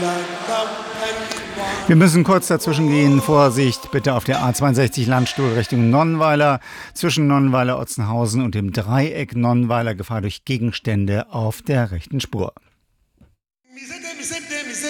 Wir müssen kurz dazwischen gehen. Vorsicht bitte auf der A62 Landstuhl Richtung Nonnweiler. Zwischen Nonnweiler, Otzenhausen und dem Dreieck Nonnweiler Gefahr durch Gegenstände auf der rechten Spur.